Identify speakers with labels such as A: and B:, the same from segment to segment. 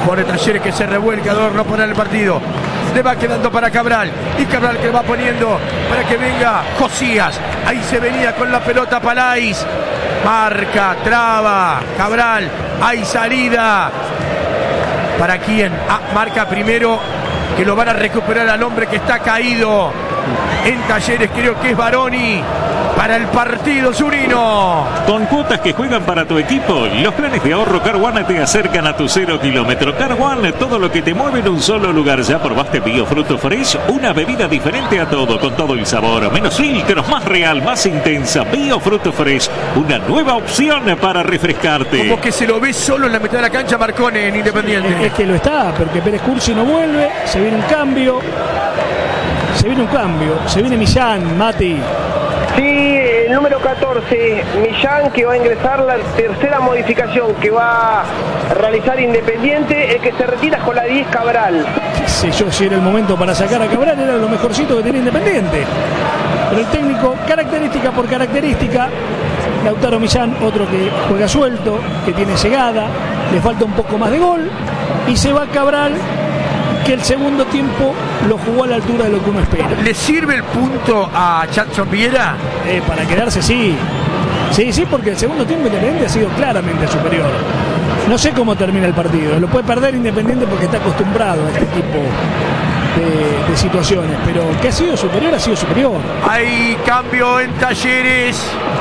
A: Por Talleres que se revuelca, Adorno para el partido. Le va quedando para Cabral. Y Cabral que va poniendo para que venga Josías. Ahí se venía con la pelota Palais. Marca, traba, Cabral. Hay salida. ¿Para quién? Marca primero que lo van a recuperar al hombre que está caído en Talleres, creo que es Baroni. Para el partido Zurino.
B: Con cuotas que juegan para tu equipo, los planes de ahorro Car One te acercan a tu 0 kilómetro. Car One, todo lo que te mueve en un solo lugar. Ya probaste Biofruto Fresh, una bebida diferente a todo, con todo el sabor, menos filtros, más real, más intensa. Biofruto Fresh, una nueva opción para refrescarte.
A: Como que se lo ve solo en la mitad de la cancha Marcone en Independiente.
C: Es que lo está, porque Pérez Cursi no vuelve, se viene un cambio. Se viene Millán, Mati.
D: Sí, el número 14, Millán, que va a ingresar la tercera modificación que va a realizar Independiente. El que se retira con la 10, Cabral.
C: Qué sé yo si era el momento para sacar a Cabral, era lo mejorcito que tenía Independiente. Pero el técnico, característica por característica, Lautaro Millán, otro que juega suelto, que tiene llegada, le falta un poco más de gol, y se va Cabral, que el segundo tiempo lo jugó a la altura de lo que uno espera.
A: ¿Le sirve el punto a Jackson Viera?
C: Para quedarse, sí. Sí, porque el segundo tiempo Independiente ha sido claramente superior. No sé cómo termina el partido. Lo puede perder Independiente porque está acostumbrado a este tipo de situaciones. Pero que ha sido superior, ha sido superior.
A: Hay cambio en Talleres.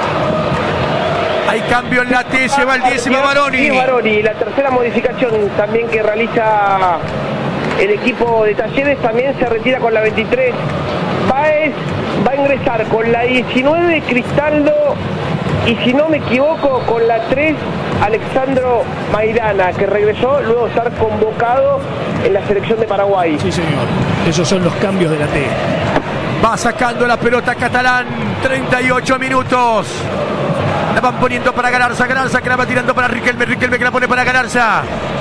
A: Hay cambio en la T, se va el 10, va Baroni.
D: Sí, Baroni. La tercera modificación también que realiza el equipo de Talleres, también se retira con la 23. Páez va a ingresar con la 19, Cristaldo, y si no me equivoco, con la 3, Alexandro Maidana, que regresó luego de estar convocado en la selección de Paraguay.
C: Sí, señor. Esos son los cambios de la T.
A: Va sacando la pelota Catalán, 38 minutos. La van poniendo para Galarza que la va tirando para Riquelme que la pone para Galarza.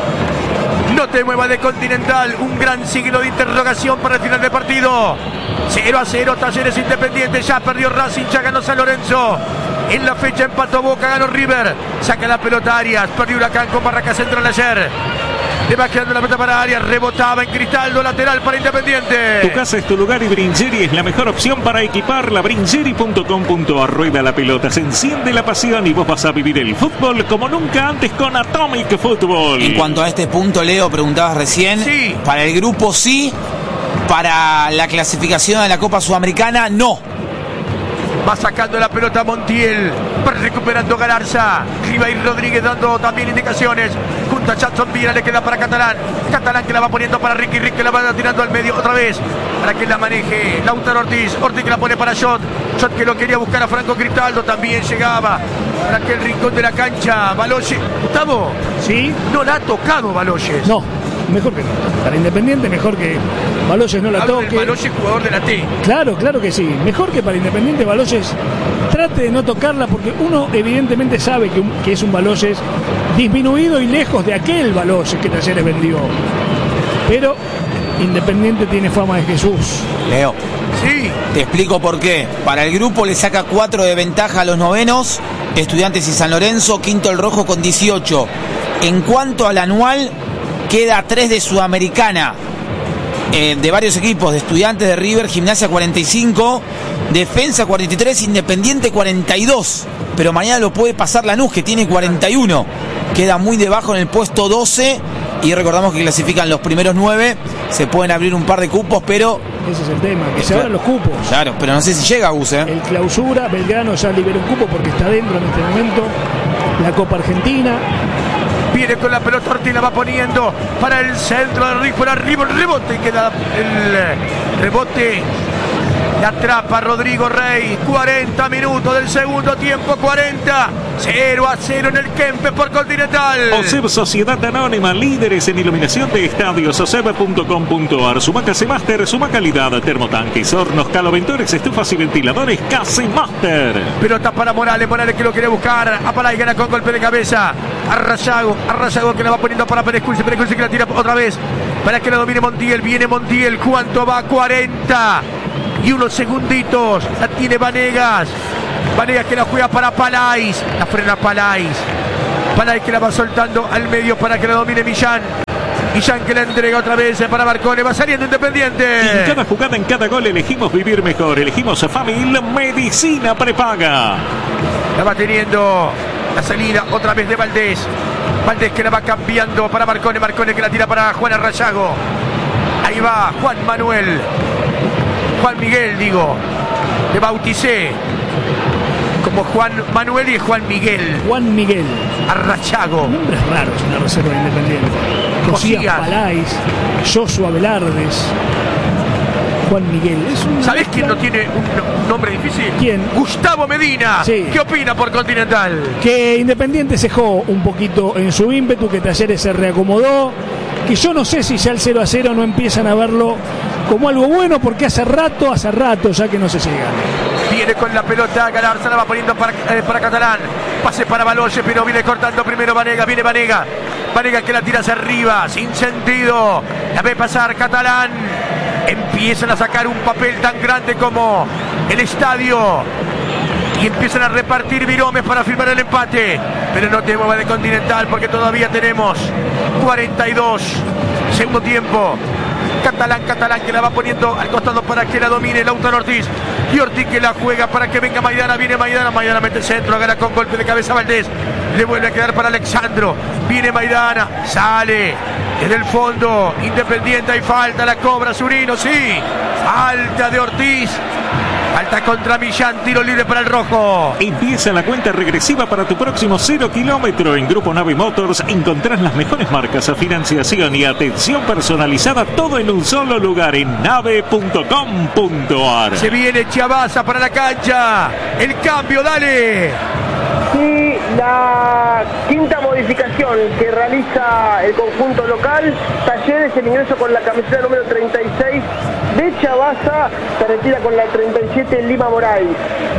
A: No te muevas de Continental, un gran signo de interrogación para el final del partido. 0-0, Talleres Independiente, ya perdió Racing, ya ganó San Lorenzo. En la fecha empató Boca, ganó River. Saca la pelota Arias, perdió Huracán con Barraca Central ayer. Le va quedando la pelota para Arias, rebotaba en Cristaldo, lateral para Independiente.
B: Tu casa es tu lugar y Bringeri es la mejor opción para equiparla. Bringeri.com.ar. Rueda la pelota, se enciende la pasión y vos vas a vivir el fútbol como nunca antes con Atomic Football.
E: En cuanto a este punto, Leo, preguntabas recién.
A: Sí.
E: Para el grupo sí, para la clasificación de la Copa Sudamericana no.
A: Va sacando la pelota Montiel, recuperando Galarza. Ribeiro Rodríguez dando también indicaciones. Junto a Jackson Viera, le queda para Catalán. Catalán que la va poniendo para Ricky que la va tirando al medio otra vez. Para que la maneje Lautaro Ortiz. Ortiz que la pone para Shot. Shot que lo quería buscar a Franco Cristaldo. También llegaba para aquel rincón de la cancha. Baloyes. Gustavo.
C: ¿Sí?
A: No la ha tocado Baloyes.
C: No, mejor que no. Para Independiente, mejor que Baloyes no la toque.
A: Baloyes, jugador de la T.
C: Claro que sí. Mejor que para Independiente, Baloyes trate de no tocarla, porque uno evidentemente sabe que es un Baloyes disminuido y lejos de aquel Baloyes que Talleres vendió. Pero Independiente tiene fama de Jesús.
E: Leo.
A: Sí.
E: Te explico por qué. Para el grupo le saca 4 de ventaja a los novenos, Estudiantes y San Lorenzo, quinto el Rojo con 18. En cuanto al anual, queda 3 de Sudamericana, de varios equipos, de Estudiantes, de River, Gimnasia 45, Defensa 43, Independiente 42. Pero mañana lo puede pasar Lanús, que tiene 41. Queda muy debajo en el puesto 12. Y recordamos que clasifican los primeros 9. Se pueden abrir un par de cupos, pero...
C: Ese es el tema, que se abran los cupos.
E: Claro, pero no sé si llega, Gus, ¿eh?
C: El clausura, Belgrano ya liberó un cupo porque está dentro en este momento. La Copa Argentina.
A: Viene con la pelota, Ortiz la va poniendo para el centro de River, arriba el rebote, queda el rebote. La atrapa Rodrigo Rey. 40 minutos del segundo tiempo, 40. 0-0 en el Kempes por Continental.
B: OSEB Sociedad Anónima, líderes en iluminación de estadios. OSEB.com.ar. Sumaca Master, suma calidad. Termotanques, hornos, caloventores, estufas y ventiladores. Master.
A: Pelota para Morales que lo quiere buscar. Apalay gana con golpe de cabeza. Arrasago que la va poniendo para Pérez Cursi que la tira otra vez para que la domine Montiel. Viene Montiel, ¿cuánto va? 40 y unos segunditos. La tiene Vanegas que la juega para Palais. La frena Palais que la va soltando al medio para que la domine Millán. Millán que la entrega otra vez para Marcone. Va saliendo Independiente.
B: En cada jugada, en cada gol, elegimos vivir mejor. Elegimos a Famil Medicina Prepaga.
A: La va teniendo la salida otra vez de Valdés. Valdés que la va cambiando para Marcone. Marcone que la tira para Juan Arrayago. Ahí va Juan Manuel. Juan Miguel, digo. Le bauticé como Juan Manuel y Juan Miguel.
C: Juan Miguel
A: Arrayago.
C: Nombres raros en la reserva de Independiente. Josías Palais, Joshua Velardes, Juan Miguel.
A: ¿Sabés quién no tiene un nombre difícil?
C: ¿Quién?
A: Gustavo Medina.
C: Sí.
A: ¿Qué opina por Continental?
C: Que Independiente cejó un poquito en su ímpetu, que Talleres se reacomodó, que yo no sé si ya el 0-0 no empiezan a verlo como algo bueno, porque hace rato ya que no se llega.
A: Viene con la pelota, Galarza la va poniendo para Catalán. Pase para Baloye, pero viene cortando primero Vanega. Viene Vanega. Vanega que la tira hacia arriba, sin sentido. La ve pasar Catalán. Empiezan a sacar un papel tan grande como el estadio. Y empiezan a repartir viromes para firmar el empate. Pero no te muevas de Continental porque todavía tenemos 42. Segundo tiempo. Catalán que la va poniendo al costado para que la domine Lautaro Ortiz. Y Ortiz que la juega para que venga Maidana. Viene Maidana mete el centro, gana con golpe de cabeza Valdés. Le vuelve a quedar para Alexandro. Viene Maidana, sale desde el fondo. Independiente, hay falta, la cobra Zurino, sí. Falta de Ortiz. Falta contra Millán, tiro libre para el rojo.
B: Empieza la cuenta regresiva para tu próximo 0 kilómetro. En Grupo Nave Motors encontrás las mejores marcas, financiación y atención personalizada, todo en un solo lugar, en nave.com.ar.
A: Se viene Chiabaza para la cancha. El cambio, dale.
D: Sí, la quinta modificación que realiza el conjunto local. Talleres, el ingreso con la camiseta número 36 de Chiabaza, se retira con la 37 Lima Moraes.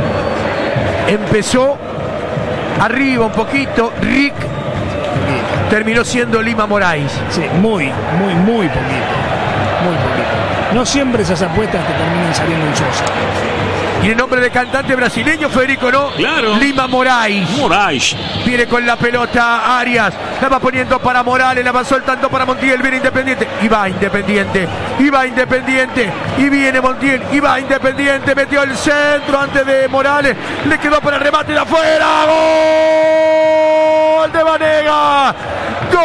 A: Empezó arriba un poquito Rick, terminó siendo Lima Moraes.
C: Sí, muy poquito. Muy poquito. No siempre esas apuestas te terminan saliendo en Sosa.
A: Y el nombre de cantante brasileño, Federico, ¿no?
B: Claro.
A: Lima Moraes. Viene con la pelota Arias. La va poniendo para Morales. La va soltando para Montiel. Viene Independiente. Y va Independiente. Y viene Montiel. Y va Independiente. Metió el centro antes de Morales. Le quedó para el remate de afuera. ¡Gol de Vanega! ¡Gol!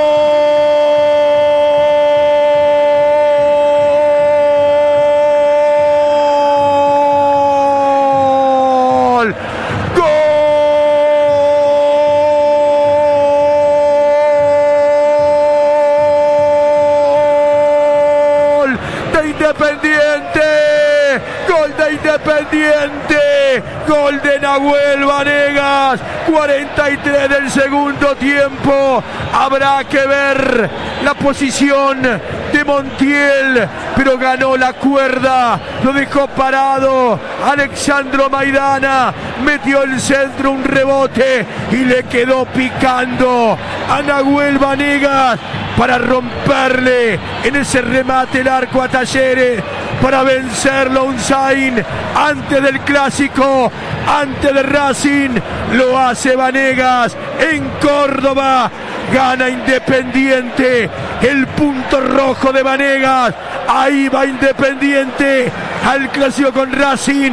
A: Independiente, gol de Nahuel Vanegas, 43 del segundo tiempo. Habrá que ver la posición de Montiel, pero ganó la cuerda, lo dejó parado. Alexandro Maidana metió el centro, un rebote y le quedó picando a Nahuel Vanegas para romperle en ese remate el arco a Talleres, para vencerlo un Zain antes del clásico, antes de Racing. Lo hace Vanegas en Córdoba. Gana Independiente, el punto rojo de Vanegas. Ahí va Independiente al clásico con Racing.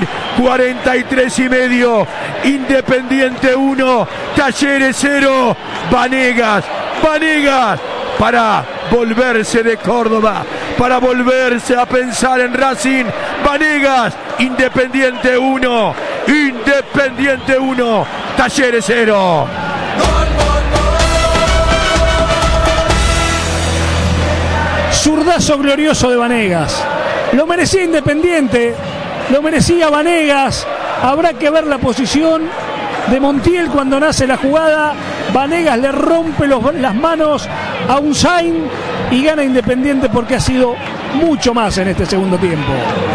A: 43,5. Independiente 1, Talleres 0. Vanegas para volverse de Córdoba, para volverse a pensar en Racing. Vanegas, Independiente 1, Talleres 0.
C: Zurdazo glorioso de Vanegas. Lo merecía Independiente, lo merecía Vanegas. Habrá que ver la posición de Montiel cuando nace la jugada. Vanegas le rompe las manos a un Zain y gana Independiente porque ha sido mucho más en este segundo tiempo.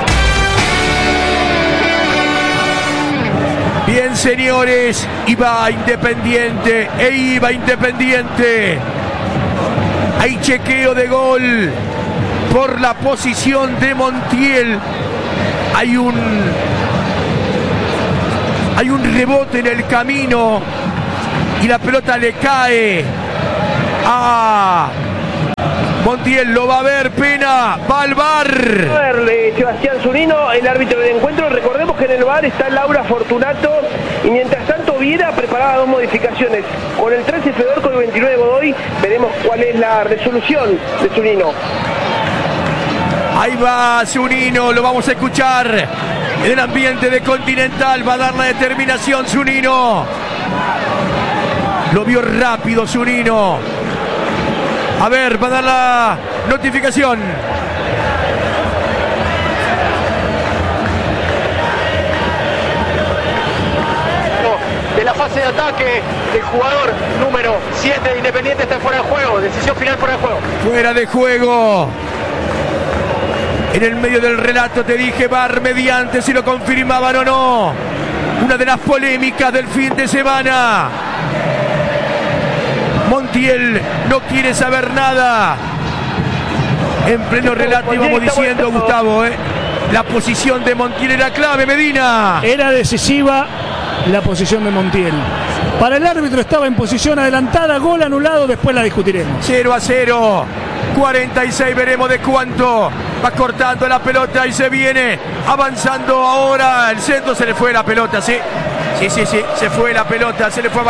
A: Bien, señores, iba Independiente. Hay chequeo de gol por la posición de Montiel. Hay un rebote en el camino y la pelota le cae a Montiel lo va a ver, pena, va al VAR.
D: A ver, Sebastián Zunino, el árbitro del encuentro. Recordemos que en el VAR está Laura Fortunato y mientras tanto Viera preparaba 2 modificaciones. Con el 13 Fedor, el 29 Godoy, veremos cuál es la resolución de Zunino.
A: Ahí va Zunino, lo vamos a escuchar en el ambiente de Continental, va a dar la determinación Zunino. Lo vio rápido Zunino. A ver, va a dar la notificación.
F: De la fase de ataque, el jugador número 7 de Independiente está fuera de juego. Decisión final fuera de juego.
A: Fuera de juego. En el medio del relato te dije VAR mediante si lo confirmaban o no. Una de las polémicas del fin de semana. Montiel no quiere saber nada. En pleno relato íbamos diciendo, Gustavo, la posición de Montiel era clave, Medina.
C: Era decisiva la posición de Montiel. Para el árbitro estaba en posición adelantada, gol anulado, después la discutiremos.
A: 0-0, 46, veremos de cuánto. Va cortando la pelota y se viene avanzando ahora. El centro, se le fue la pelota, sí, se fue la pelota, se le fue a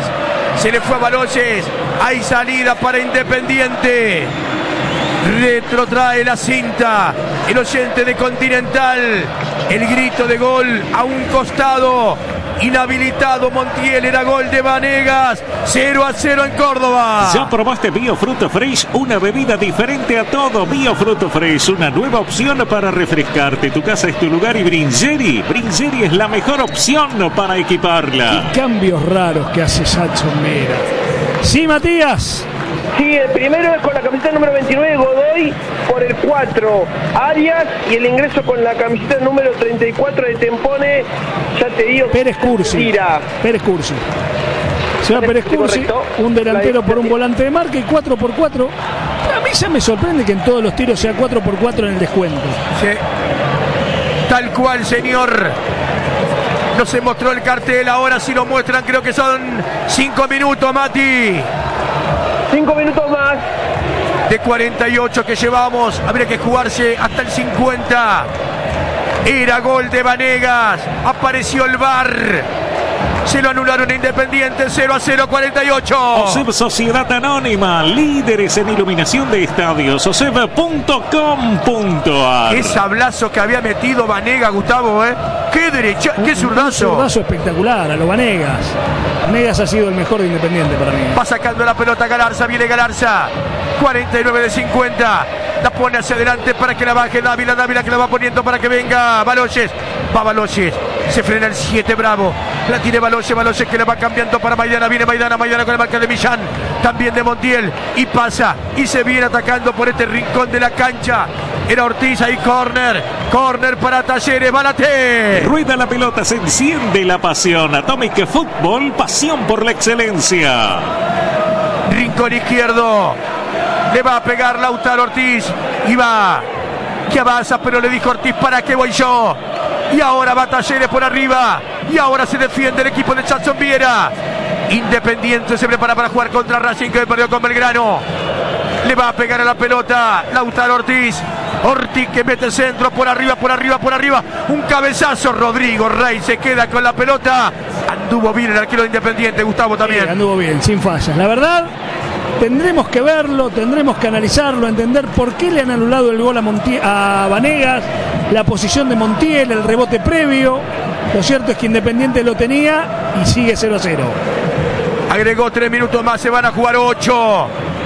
A: Baloches. Hay salida para Independiente. Retrotrae la cinta el oyente de Continental. El grito de gol a un costado. Inhabilitado Montiel, era gol de Vanegas. 0-0 en Córdoba.
B: ¿Ya probaste Biofruto Fresh? Una bebida diferente a todo. Biofruto Fresh, una nueva opción para refrescarte. Tu casa es tu lugar y Bringeri es la mejor opción para equiparla.
C: Qué cambios raros que hace Sacho Mera. Sí, Matías.
D: Sí, el primero es con la camiseta número 29 Godoy, por el 4 Arias, y el ingreso con la camiseta número 34 de Tempone, ya te digo,
C: Pérez Cursi. Pérez Cursi. Se va Pérez Cursi, un delantero por un volante de marca y 4x4. A mí ya me sorprende que en todos los tiros sea 4x4 en el descuento.
A: Sí. Tal cual, señor. No se mostró el cartel, ahora sí lo muestran, creo que son 5 minutos, Mati.
D: 5 minutos más.
A: De 48 que llevamos, habría que jugarse hasta el 50. Era gol de Vanegas, apareció el VAR. Se lo anularon a Independiente, 0-0, 48.
B: OSEB Sociedad Anónima, líderes en iluminación de estadios, oseb.com.ar.
A: Qué sablazo que había metido Vanegas, Gustavo, Qué derecha, qué zurdazo.
C: Un zurdazo espectacular a lo Vanegas. Vanegas ha sido el mejor de Independiente para mí.
A: Va sacando la pelota Galarza, viene Galarza. 49 de 50. La pone hacia adelante para que la baje Dávila que la va poniendo para que venga Baloches. Va Baloches, se frena el 7, Bravo. La tiene Baloches que la va cambiando para Maidana. Viene Maidana con la marca de Millán. También de Montiel. Y pasa. Y se viene atacando por este rincón de la cancha. Era Ortiz, ahí córner para Talleres, Balaté.
B: Rueda la pelota, se enciende la pasión. Atomic Fútbol, pasión por la excelencia.
A: Rincón izquierdo. Le va a pegar Lautaro Ortiz. Y va. Que avanza, pero le dijo Ortiz, ¿para qué voy yo? Y ahora va Talleres por arriba. Y ahora se defiende el equipo de Chanson Viera. Independiente se prepara para jugar contra Racing, que perdió con Belgrano. Le va a pegar a la pelota Lautaro Ortiz. Ortiz que mete el centro por arriba. Un cabezazo. Rodrigo Rey se queda con la pelota. Anduvo bien el arquero de Independiente, Gustavo también.
C: Sí, anduvo bien, sin fallas. La verdad, tendremos que verlo, tendremos que analizarlo, entender por qué le han anulado el gol a Vanegas, la posición de Montiel, el rebote previo. Lo cierto es que Independiente lo tenía y sigue 0-0.
A: Agregó 3 minutos más, se van a jugar 8.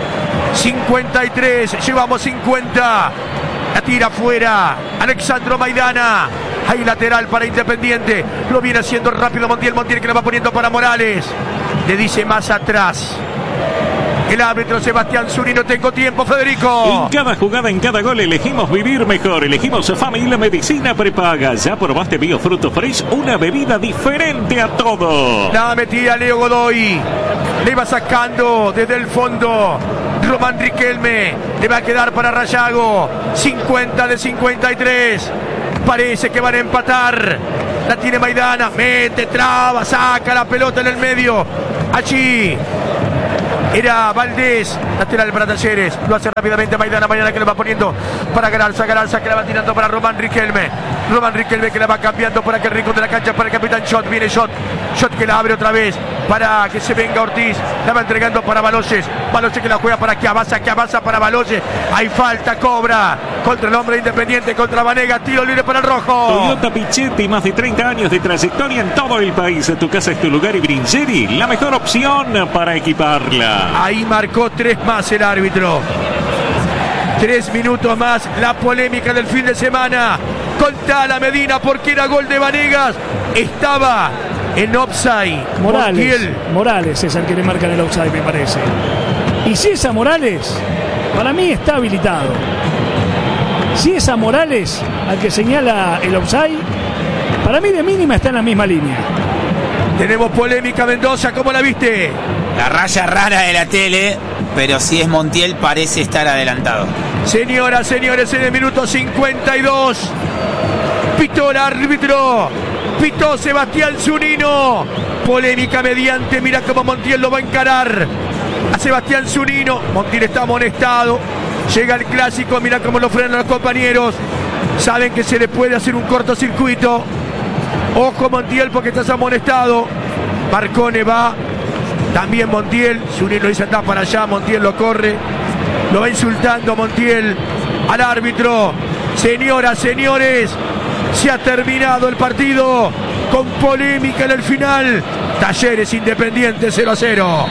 A: 53, llevamos 50. La tira afuera, Alexandro Maidana. Hay lateral para Independiente. Lo viene haciendo rápido Montiel que la va poniendo para Morales. Le dice más atrás. El árbitro Sebastián Zunino, tengo tiempo, Federico.
B: En cada jugada, en cada gol, elegimos vivir mejor. Elegimos Familia Medicina Prepaga. ¿Ya probaste Biofruto Fresh? Una bebida diferente a todo.
A: La metía Leo Godoy. Le iba sacando desde el fondo Román Riquelme. Le va a quedar para Rayago. 50 de 53. Parece que van a empatar. La tiene Maidana. Mete, traba, saca la pelota en el medio. Allí Era Valdés, lateral para Talleres. Lo hace rápidamente Maidana que lo va poniendo para Galarza que la va tirando para Román Riquelme que la va cambiando para que el rincón de la cancha para el capitán Schott. Viene Schott que la abre otra vez para que se venga Ortiz. La va entregando para Baloyes que la juega para que avanza para Baloyes. Hay falta, cobra contra el hombre Independiente, contra Vanega, tiro libre para el rojo.
B: Toyota Pichetti, más de 30 años de trayectoria en todo el país. Tu casa es tu lugar y Bringeri, la mejor opción para equiparla.
A: Ahí marcó 3 más el árbitro. 3 minutos más, la polémica del fin de semana. Contala Medina porque era gol de Vanegas. Estaba en offside.
C: Morales es el que le marcan el offside, me parece. Y si es a Morales, para mí está habilitado. Si es a Morales al que señala el offside, para mí de mínima está en la misma línea.
A: Tenemos polémica, Mendoza, ¿cómo la viste?
E: La raya rara de la tele, pero si es Montiel parece estar adelantado.
A: Señoras, señores, en el minuto 52 pitó el árbitro, pitó Sebastián Zunino. Polémica mediante, mira cómo Montiel lo va a encarar a Sebastián Zunino. Montiel está amonestado, llega el clásico, mira cómo lo frenan los compañeros. Saben que se le puede hacer un cortocircuito. Ojo Montiel porque estás amonestado. Marcone va, también Montiel. Zunino dice anda para allá, Montiel lo corre. Lo va insultando Montiel al árbitro. Señoras, señores, se ha terminado el partido con polémica en el final. Talleres Independiente 0-0.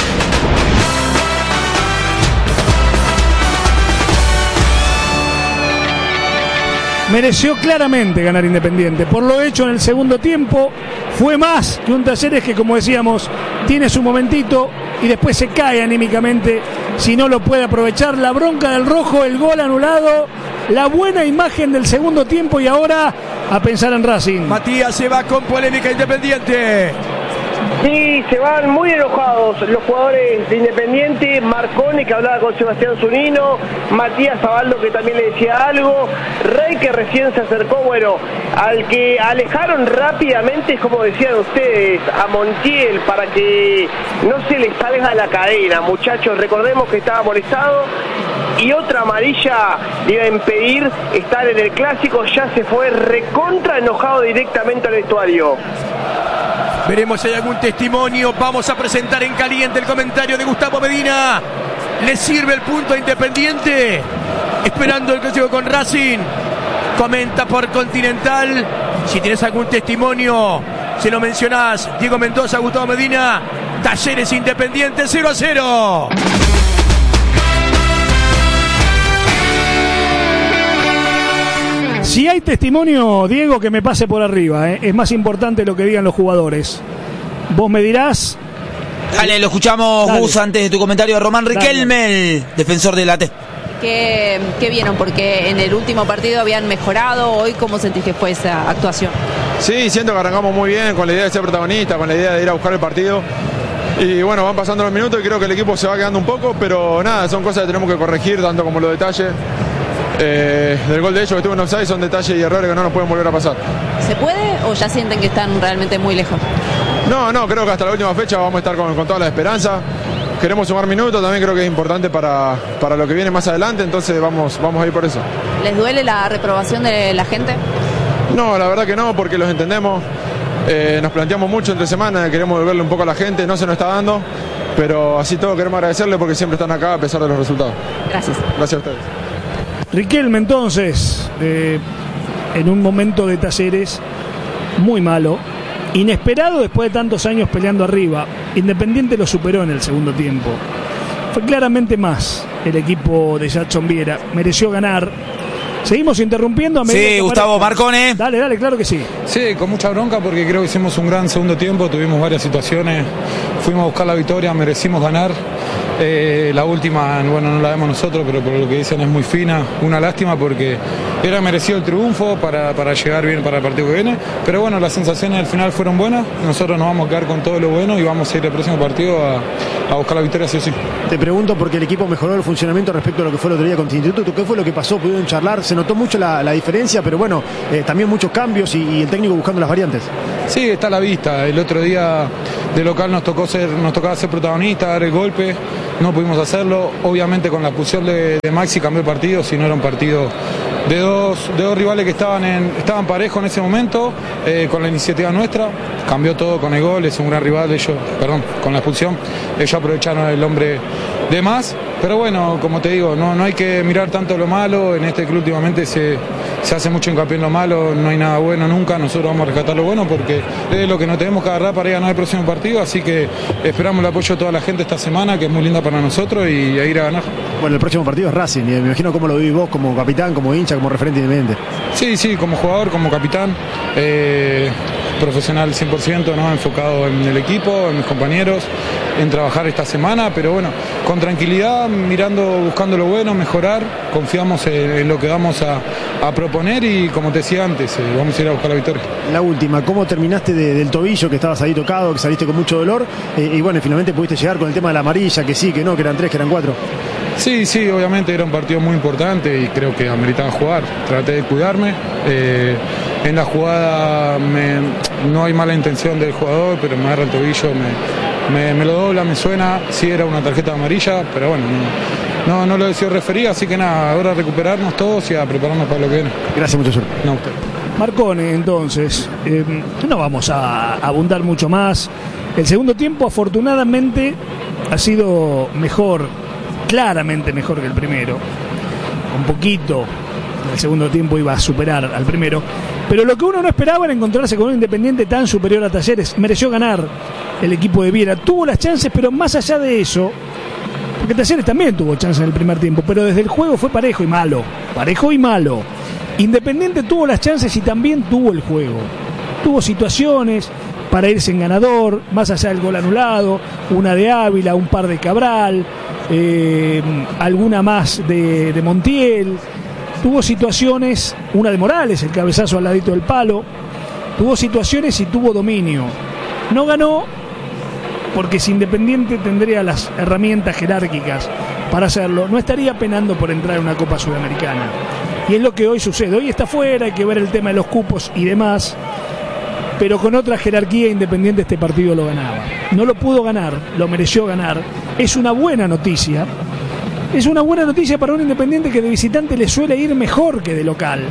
C: Mereció claramente ganar Independiente. Por lo hecho en el segundo tiempo, fue más que un Talleres que, como decíamos, tiene su momentito y después se cae anímicamente si no lo puede aprovechar. La bronca del rojo, el gol anulado, la buena imagen del segundo tiempo y ahora a pensar en Racing.
A: Matías se va con polémica Independiente.
D: Sí, se van muy enojados los jugadores de Independiente. Marcone, que hablaba con Sebastián Zunino, Matías Zabaldo, que también le decía algo, Rey, que recién se acercó, bueno, al que alejaron rápidamente, como decían ustedes, a Montiel, para que no se le salga la cadena, muchachos. Recordemos que estaba molestado y otra amarilla le iba a impedir estar en el clásico. Ya se fue recontra enojado directamente al vestuario.
A: Veremos si hay algún testimonio. Vamos a presentar en caliente el comentario de Gustavo Medina. ¿Le sirve el punto a Independiente? Esperando el clásico con Racing. Comenta por Continental. Si tienes algún testimonio, se lo mencionás. Diego Mendoza, Gustavo Medina. Talleres Independiente 0-0.
C: Si hay testimonio, Diego, que me pase por arriba, ¿eh? Es más importante lo que digan los jugadores. Vos me dirás.
E: Dale, lo escuchamos, dale. Gus, antes de tu comentario de Román Riquelme, el defensor de la T.
G: ¿Qué vieron? Porque en el último partido habían mejorado. Hoy, ¿cómo sentís que fue esa actuación?
H: Sí, siento que arrancamos muy bien, con la idea de ser protagonista, con la idea de ir a buscar el partido. Y bueno, van pasando los minutos y creo que el equipo se va quedando un poco, pero nada, son cosas que tenemos que corregir, tanto como los detalles. Del gol de ellos que estuvo en offside son detalles y errores que no nos pueden volver a pasar.
G: ¿Se puede o ya sienten que están realmente muy lejos?
H: No, creo que hasta la última fecha vamos a estar con toda la esperanza. Queremos sumar minutos, también creo que es importante para lo que viene más adelante, entonces vamos a ir por eso.
G: ¿Les duele la reprobación de la gente?
H: No, la verdad que no, porque los entendemos. Nos planteamos mucho entre semana, queremos devolverle un poco a la gente, no se nos está dando, pero así todo queremos agradecerle porque siempre están acá a pesar de los resultados.
G: Gracias.
H: Gracias a ustedes.
C: Riquelme entonces, en un momento de Talleres muy malo, inesperado después de tantos años peleando arriba. Independiente lo superó en el segundo tiempo. Fue claramente más el equipo de Jackson Viera, mereció ganar. Seguimos interrumpiendo a medida
E: sí, Gustavo Marcone.
C: Dale, claro que sí.
I: Sí, con mucha bronca porque creo que hicimos un gran segundo tiempo, tuvimos varias situaciones, fuimos a buscar la victoria, merecimos ganar. La última, bueno, no la vemos nosotros, pero por lo que dicen es muy fina. Una lástima porque era merecido el triunfo para llegar bien para el partido que viene. Pero bueno, las sensaciones al final fueron buenas. Nosotros nos vamos a quedar con todo lo bueno y vamos a ir el próximo partido a buscar la victoria sí o sí.
J: Te pregunto porque el equipo mejoró el funcionamiento respecto a lo que fue el otro día con Instituto. ¿Qué fue lo que pasó? ¿Pudieron charlar? se notó mucho la diferencia, pero bueno, también muchos cambios y el técnico buscando las variantes.
I: Sí, está a la vista. El otro día de local nos tocaba ser protagonista, dar el golpe, no pudimos hacerlo. Obviamente con la expulsión de Maxi cambió el partido, si no era un partido de dos rivales que estaban parejos en ese momento, con la iniciativa nuestra, cambió todo con el gol, es un gran rival, con la expulsión, ellos aprovecharon el hombre de más, pero bueno, como te digo, no hay que mirar tanto lo malo, en este club últimamente se hace mucho hincapié en lo malo, no hay nada bueno nunca, nosotros vamos a rescatar lo bueno porque es lo que nos tenemos que agarrar para ir a ganar el próximo partido, así que esperamos el apoyo de toda la gente esta semana, que es muy linda para nosotros, y a ir a ganar.
J: Bueno, el próximo partido es Racing, y me imagino cómo lo vivís vos como capitán, como hincha, como referente independiente.
I: Sí, como jugador, como capitán, profesional 100%, ¿no? Enfocado en el equipo, en mis compañeros, en trabajar esta semana, pero bueno, con tranquilidad, buscando lo bueno, mejorar, confiamos en lo que vamos a proponer y como te decía antes, vamos a ir a buscar la victoria.
J: La última, ¿cómo terminaste del tobillo, que estabas ahí tocado, que saliste con mucho dolor? Y bueno, finalmente pudiste llegar con el tema de la amarilla, que sí, que no, que eran 3, que eran 4.
I: Sí, obviamente era un partido muy importante y creo que ameritaba jugar. Traté de cuidarme. En la jugada no hay mala intención del jugador, pero me agarra el tobillo, me lo dobla, me suena. Sí era una tarjeta amarilla, pero bueno, no lo decidió referir, así que nada, ahora a recuperarnos todos y a prepararnos para lo que viene.
J: Gracias, mucha suerte.
I: No, usted.
C: Marcone, entonces, no vamos a abundar mucho más. El segundo tiempo, afortunadamente, ha sido mejor, claramente mejor que el primero. Un poquito, el segundo tiempo iba a superar al primero. Pero lo que uno no esperaba era encontrarse con un Independiente tan superior a Talleres. Mereció ganar el equipo de Viera. Tuvo las chances, pero más allá de eso, porque Talleres también tuvo chances en el primer tiempo, pero desde el juego fue parejo y malo. Parejo y malo. Independiente tuvo las chances y también tuvo el juego. Tuvo situaciones para irse en ganador, más allá del gol anulado, una de Ávila, un par de Cabral, alguna más de Montiel. Tuvo situaciones, una de Morales, el cabezazo al ladito del palo. Tuvo situaciones y tuvo dominio. No ganó porque si Independiente tendría las herramientas jerárquicas para hacerlo, no estaría penando por entrar en una Copa Sudamericana. Y es lo que hoy sucede. Hoy está fuera, hay que ver el tema de los cupos y demás, pero con otra jerarquía Independiente este partido lo ganaba. No lo pudo ganar, lo mereció ganar. Es una buena noticia. Es una buena noticia para un Independiente que de visitante le suele ir mejor que de local.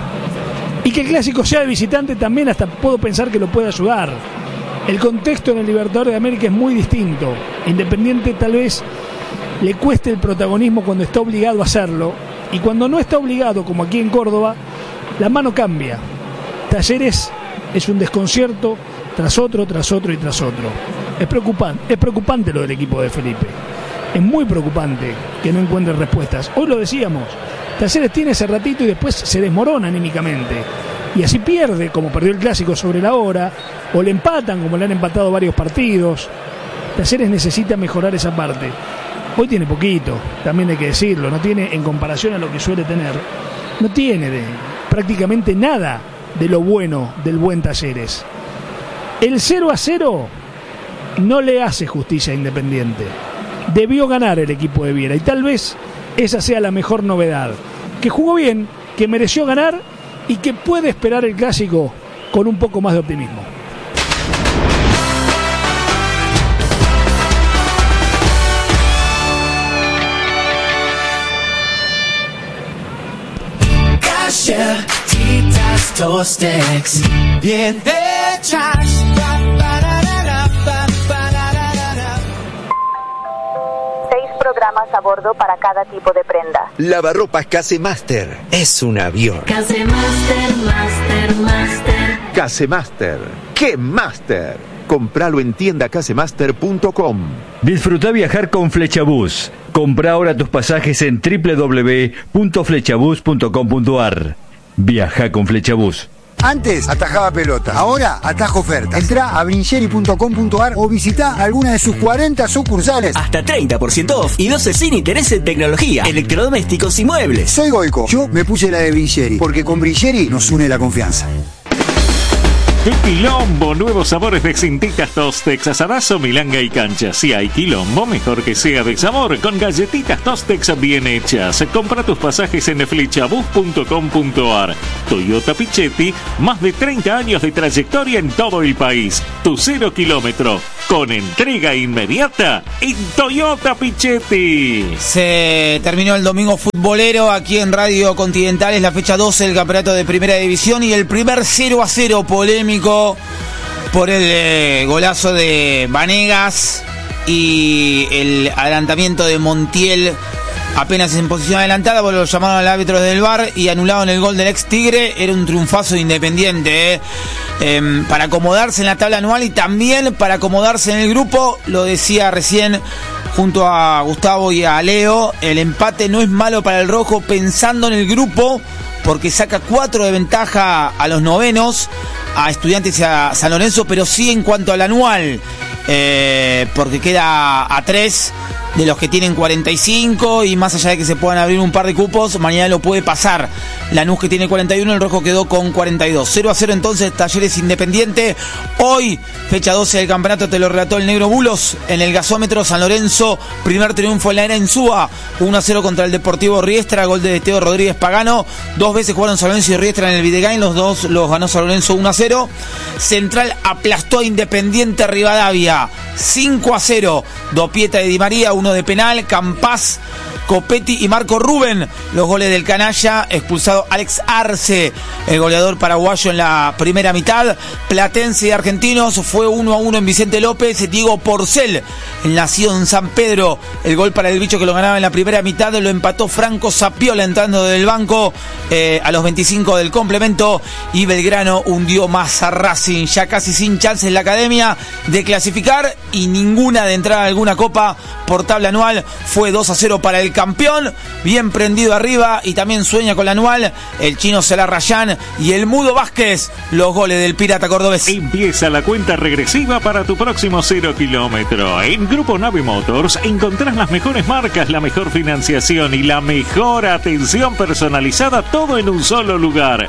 C: Y que el clásico sea de visitante también hasta puedo pensar que lo puede ayudar. El contexto en el Libertadores de América es muy distinto. Independiente tal vez le cueste el protagonismo cuando está obligado a hacerlo. Y cuando no está obligado, como aquí en Córdoba, la mano cambia. Talleres es un desconcierto tras otro y tras otro. Es preocupante lo del equipo de Felipe. Es muy preocupante que no encuentre respuestas. Hoy lo decíamos, Talleres tiene ese ratito y después se desmorona anímicamente. Y así pierde, como perdió el clásico sobre la hora, o le empatan, como le han empatado varios partidos. Talleres necesita mejorar esa parte. Hoy tiene poquito, también hay que decirlo, no tiene, en comparación a lo que suele tener, no tiene prácticamente nada de lo bueno del buen Talleres. El 0-0 no le hace justicia a Independiente. Debió ganar el equipo de Viera y tal vez esa sea la mejor novedad. Que jugó bien, que mereció ganar y que puede esperar el clásico con un poco más de optimismo.
K: Galletitas, Tostex, bien hechas.
L: 6 programas a bordo para cada tipo de prenda.
M: Lavarropas Casemaster es un avión.
N: Casemaster, Master.
M: Casemaster, ¡qué Master! Compralo en tiendacasemaster.com.
O: Disfruta viajar con Flechabús. Compra ahora tus pasajes en www.flechabús.com.ar. Viaja con Flechabús.
P: Antes atajaba pelota, ahora atajo ofertas. Entrá a brincheri.com.ar o visita alguna de sus 40 sucursales.
Q: Hasta 30% off y 12 sin interés en tecnología, electrodomésticos y muebles.
P: Soy Goico, yo me puse la de Brincheri, porque con Brincheri nos une la confianza.
B: ¡Qué quilombo! Nuevos sabores de Cintitas Tostex, asadazo, milanga y cancha. Si hay quilombo, mejor que sea de sabor. Con galletitas Tostex bien hechas. Compra tus pasajes en flechabus.com.ar. Toyota Pichetti, más de 30 años de trayectoria en todo el país. Tu 0 kilómetro, con entrega inmediata en Toyota Pichetti.
E: Se terminó el domingo futbolero aquí en Radio Continental. Es la fecha 12 del campeonato de Primera División y el primer 0-0 polémico por el golazo de Vanegas y el adelantamiento de Montiel apenas en posición adelantada, porque lo llamaron al árbitro del VAR y anularon el gol del ex Tigre. Era un triunfazo de Independiente para acomodarse en la tabla anual y también para acomodarse en el grupo. Lo decía recién junto a Gustavo y a Leo, el empate no es malo para el rojo pensando en el grupo, porque saca 4 de ventaja a los novenos, a Estudiantes y a San Lorenzo, pero sí en cuanto al anual, porque queda a 3 de los que tienen 45, y más allá de que se puedan abrir un par de cupos, mañana lo puede pasar Lanús, que tiene 41, el rojo quedó con 42. 0-0 entonces Talleres Independiente. Hoy, fecha 12 del campeonato, te lo relató el negro Bulos en el gasómetro. San Lorenzo, primer triunfo en la era Insúa, 1-0 contra el Deportivo Riestra, gol de Teo Rodríguez Pagano. 2 veces jugaron San Lorenzo y Riestra en el Videgain, los dos los ganó San Lorenzo 1-0. Central aplastó a Independiente Rivadavia 5-0, Dopieta de Di María, uno de penal, Campás, Copetti y Marco Rubén, los goles del canalla. Expulsado Alex Arce, el goleador paraguayo en la primera mitad. Platense y Argentinos fue 1-1 en Vicente López. Diego Porcel, el nacido en San Pedro, el gol para el bicho que lo ganaba en la primera mitad, lo empató Franco Sapiola entrando del banco a los 25 del complemento, y Belgrano hundió más a Racing, ya casi sin chances en la academia de clasificar y ninguna de entrar a alguna copa por tabla anual. Fue 2-0 para el campeón, bien prendido arriba, y también sueña con la anual el chino Salah Rayán y el Mudo Vázquez, los goles del Pirata Cordobés.
B: Empieza la cuenta regresiva para tu próximo 0 kilómetro. En Grupo Nave Motors encontrás las mejores marcas, la mejor financiación y la mejor atención personalizada, todo en un solo lugar.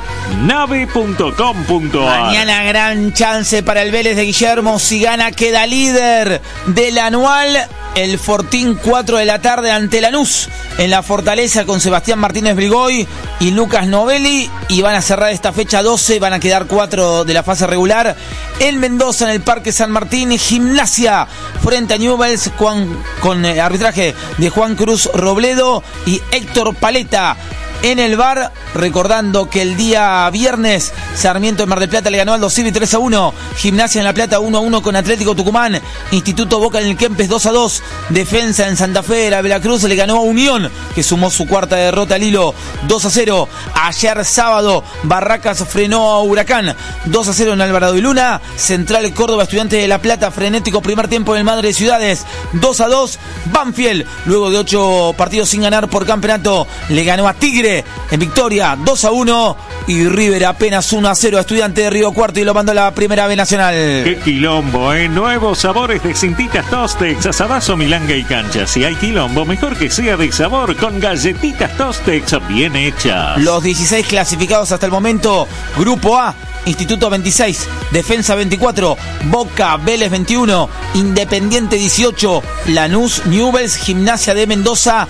B: Nave.com.ar.
E: Mañana gran chance para el Vélez de Guillermo. Si gana queda líder del anual. El Fortín, 4 de la tarde ante Lanús en la Fortaleza, con Sebastián Martínez Brigoy y Lucas Novelli, y van a cerrar esta fecha 12, van a quedar 4 de la fase regular. En Mendoza, en el Parque San Martín, Gimnasia frente a Newell's con arbitraje de Juan Cruz Robledo y Héctor Paleta en el VAR. Recordando que el día viernes Sarmiento de Mar del Plata le ganó al Aldo Civi 3-1, Gimnasia en La Plata 1-1 con Atlético Tucumán, Instituto Boca en el Kempes 2-2, Defensa en Santa Fe de la Veracruz le ganó a Unión, que sumó su cuarta derrota al hilo, 2-0. Ayer sábado Barracas frenó a Huracán 2-0 en Alvarado y Luna. Central Córdoba Estudiantes de La Plata, frenético primer tiempo en el Madre de Ciudades, 2-2. Banfield, luego de 8 partidos sin ganar por campeonato, le ganó a Tigre en victoria 2-1, y River apenas 1-0 a Estudiantes de Río Cuarto y lo mandó a la Primera B Nacional.
B: ¡Qué quilombo, Nuevos sabores de Cintitas Tostex, asadazo, milanga y cancha. Si hay quilombo, mejor que sea de sabor, con galletitas Tostex bien hechas.
E: Los 16 clasificados hasta el momento: Grupo A, Instituto 26, Defensa 24, Boca, Vélez 21, Independiente 18, Lanús, Newell's, Gimnasia de Mendoza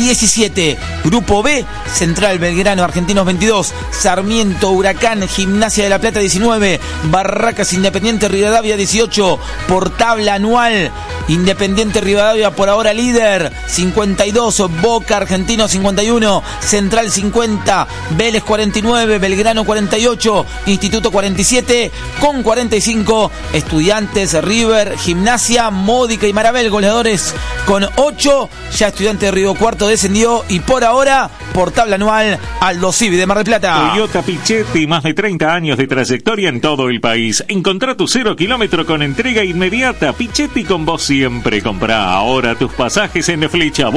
E: 17. Grupo B, Central, Belgrano, Argentinos 22, Sarmiento, Huracán, Gimnasia de La Plata 19, Barracas, Independiente Rivadavia 18. Por tabla anual, Independiente Rivadavia por ahora líder, 52, Boca, Argentino 51, Central 50, Vélez 49, Belgrano 48, Instituto 47, con 45, Estudiantes, River, Gimnasia, Módica y Marabel, goleadores con 8. Ya Estudiantes de Río Cuarto descendió, y por ahora, por tabla anual, Aldo Civi de Mar del Plata.
B: Toyota Pichetti, más de 30 años de trayectoria en todo el país. Encontrá tu 0 kilómetro con entrega inmediata. Pichetti, con vos siempre. Comprá ahora tus pasajes en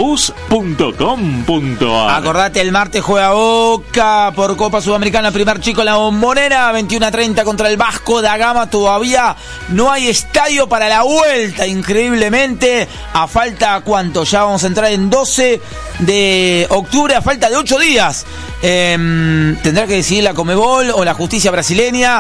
B: flechabus.com.ar.
E: Acordate, el martes juega Boca por Copa Sudamericana, primer chico en la Bombonera, 21:30 contra el Vasco da Gama. Todavía no hay estadio para la vuelta, increíblemente. A falta, ¿cuánto? Ya vamos a entrar en 12 de octubre, a falta de 8 días. Tendrá que decidir la Conmebol o la justicia brasileña.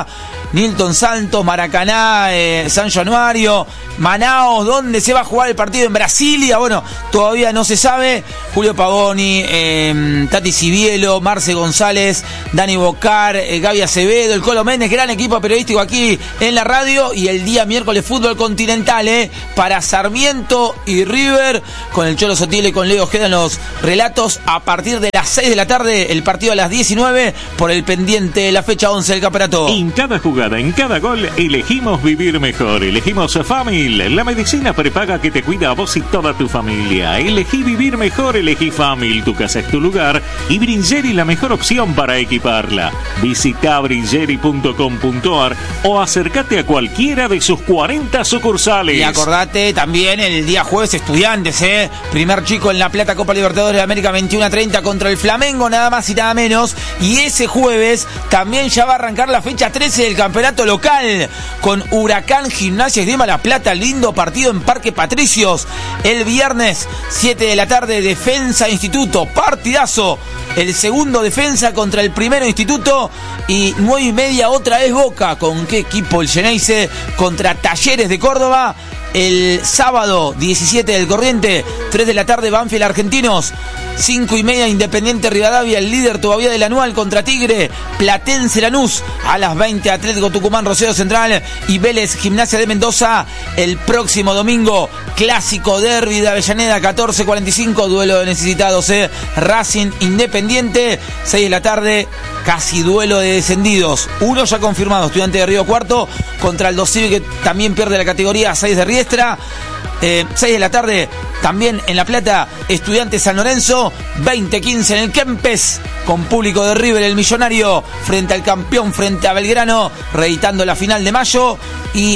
E: Nilton Santos, Maracaná, San Januario, Manaos, ¿dónde se va a jugar el partido? En Brasilia, bueno, todavía no se sabe. Julio Pavoni, Tati Cibielo, Marce González, Dani Bocar, Gaby Acevedo, el Colo Méndez, gran equipo periodístico aquí en la radio. Y el día miércoles fútbol continental, para Sarmiento y River, con el Cholo Sotile y con Leo Ojeda en los relatos, a partir de las 6 de la tarde, el partido a las 19 por el pendiente de la fecha 11 del campeonato.
B: En cada jugada, en cada gol, elegimos vivir mejor. Elegimos Famil, la medicina prepaga que te cuida a vos y toda tu familia. Elegí vivir mejor, elegí Famil. Tu casa es tu lugar y Bringeri la mejor opción para equiparla. Visita bringeri.com.ar o acércate a cualquiera de sus 40 sucursales.
E: Y acordate también el día jueves Estudiantes, primer chico en La Plata, Copa Libertadores de América, 21-30 contra el Flamengo, nada más y nada menos. Y ese jueves también ya va a arrancar la fecha 13 del campeonato local con Huracán Gimnasia Esgrima La Plata, lindo partido en Parque Patricios. El viernes 7 de la tarde, Defensa Instituto, partidazo. El segundo Defensa contra el primero Instituto. Y 9:30 otra vez Boca. ¿Con qué equipo? El Geneise contra Talleres de Córdoba. El sábado 17 del Corriente, 3 de la tarde, Banfield Argentinos. 5:30 Independiente Rivadavia, el líder todavía del anual, contra Tigre. Platense Lanús a las 20, Atlético Tucumán Rosario Central y Vélez Gimnasia de Mendoza. El próximo domingo, clásico derbi de Avellaneda, 14:45, duelo de necesitados, Racing Independiente. 6 de la tarde, casi duelo de descendidos. Uno ya confirmado, Estudiante de Río Cuarto contra el Dosivi, que también pierde la categoría, 6 de Riestra. 6 de la tarde, también en La Plata, Estudiantes San Lorenzo. 20:15 en el Kempes, con público de River, el Millonario frente al campeón, frente a Belgrano, reeditando la final de mayo. Y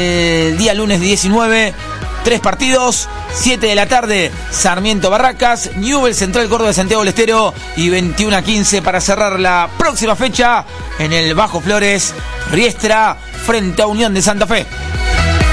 E: el día lunes 19, 3 partidos. 7 de la tarde, Sarmiento Barracas, Newell's Central Córdoba de Santiago del Estero. Y 21:15 para cerrar la próxima fecha en el Bajo Flores, Riestra frente a Unión de Santa Fe.